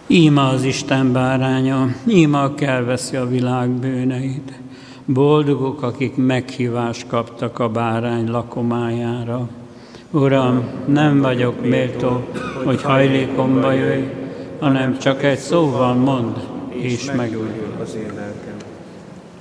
Íme az Isten báránya, íme aki elveszi a világ bűneit. Boldogok, akik meghívást kaptak a bárány lakomájára. Uram, nem vagyok méltó, hogy hajlékomba jöjj, hanem csak egy szóval mondd, és megújul az én lelkem.